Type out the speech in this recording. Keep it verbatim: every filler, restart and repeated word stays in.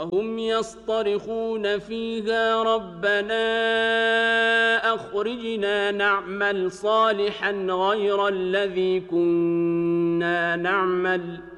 وهم يصطرخون فيها ربنا أخرجنا نعمل صالحا غير الذي كنا نعمل